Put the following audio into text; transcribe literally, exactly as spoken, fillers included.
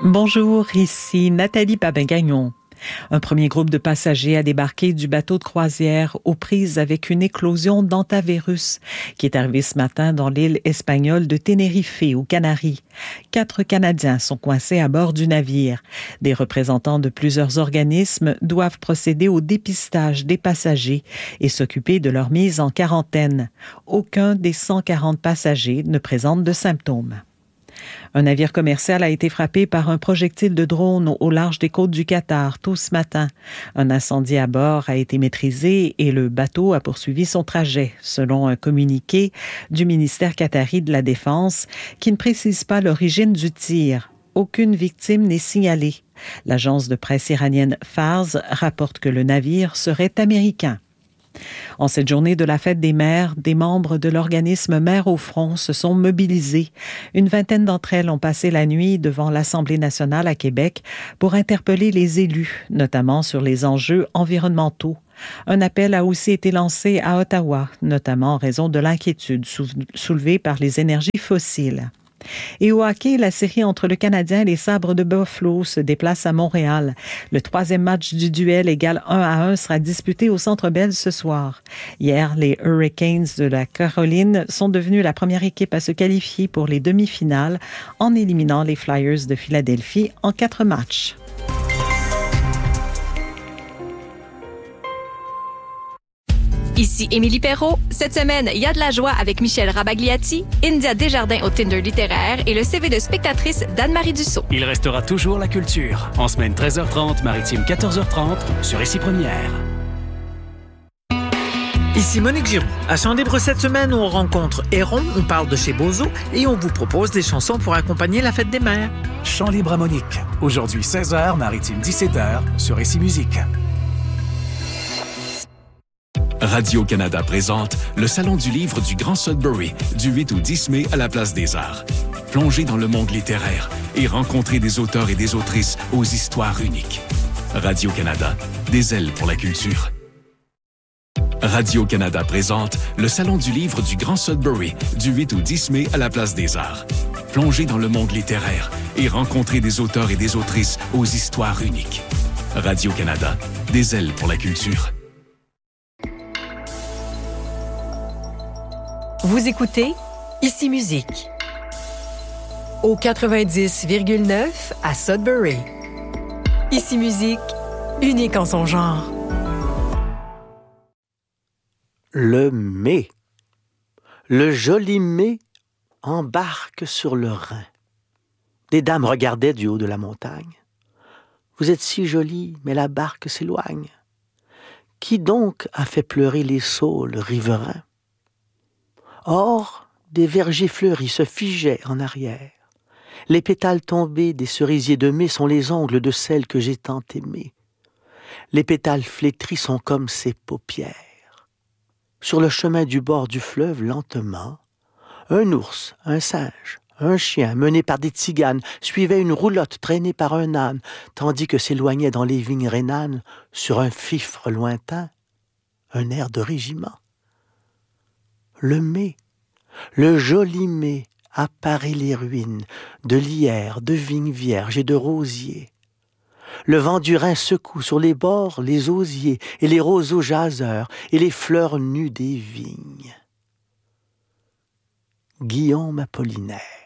Bonjour, ici Nathalie Babin-Gagnon. Un premier groupe de passagers a débarqué du bateau de croisière aux prises avec une éclosion d'hantavirus qui est arrivée ce matin dans l'île espagnole de Tenerife, aux Canaries. Quatre Canadiens sont coincés à bord du navire. Des représentants de plusieurs organismes doivent procéder au dépistage des passagers et s'occuper de leur mise en quarantaine. Aucun des cent quarante passagers ne présente de symptômes. Un navire commercial a été frappé par un projectile de drone au large des côtes du Qatar tôt ce matin. Un incendie à bord a été maîtrisé et le bateau a poursuivi son trajet, selon un communiqué du ministère qatari de la Défense qui ne précise pas l'origine du tir. Aucune victime n'est signalée. L'agence de presse iranienne Fars rapporte que le navire serait américain. En cette journée de la fête des mères, des membres de l'organisme Mères au front se sont mobilisés. Une vingtaine d'entre elles ont passé la nuit devant l'Assemblée nationale à Québec pour interpeller les élus, notamment sur les enjeux environnementaux. Un appel a aussi été lancé à Ottawa, notamment en raison de l'inquiétude soulevée par les énergies fossiles. Et au hockey, la série entre le Canadien et les Sabres de Buffalo se déplace à Montréal. Le troisième match du duel égal un à un sera disputé au Centre Bell ce soir. Hier, les Hurricanes de la Caroline sont devenus la première équipe à se qualifier pour les demi-finales en éliminant les Flyers de Philadelphie en quatre matchs. Ici Émilie Perrault. Cette semaine, il y a de la joie avec Michel Rabagliati, India Desjardins au Tinder littéraire et le C V de spectatrice d'Anne-Marie Dussault. Il restera toujours la culture. En semaine treize heures trente, maritime quatorze heures trente, sur Ici Première. Ici Monique Giroux. À Chant Libre cette semaine, on rencontre Héron, on parle de chez Bozo et on vous propose des chansons pour accompagner la fête des mères. Chant Libre à Monique. Aujourd'hui seize heures, maritime dix-sept heures, sur Ici Musique. Radio-Canada présente le Salon du livre du Grand Sudbury du huit au dix mai à la Place des Arts. Plongez dans le monde littéraire et rencontrez des auteurs et des autrices aux histoires uniques. Radio-Canada, des ailes pour la culture. Radio-Canada présente le Salon du livre du Grand Sudbury du huit au dix mai à la Place des Arts. Plongez dans le monde littéraire et rencontrez des auteurs et des autrices aux histoires uniques. Radio-Canada, des ailes pour la culture. Vous écoutez Ici Musique au quatre-vingt-dix virgule neuf à Sudbury. Ici Musique, unique en son genre. Le mai. Le joli mai embarque sur le Rhin. Des dames regardaient du haut de la montagne. Vous êtes si jolie, mais la barque s'éloigne. Qui donc a fait pleurer les saules riverains? Or, des vergers fleuris se figeaient en arrière. Les pétales tombés des cerisiers de mai sont les ongles de celle que j'ai tant aimée. Les pétales flétris sont comme ses paupières. Sur le chemin du bord du fleuve, lentement, un ours, un singe, un chien mené par des tziganes suivait une roulotte traînée par un âne, tandis que s'éloignait dans les vignes rhénanes, sur un fifre lointain, un air de régiment. Le mai, le joli mai, apparaît les ruines de lierres, de vignes vierges et de rosiers. Le vent du Rhin secoue sur les bords les osiers et les roseaux jaseurs et les fleurs nues des vignes. Guillaume Apollinaire.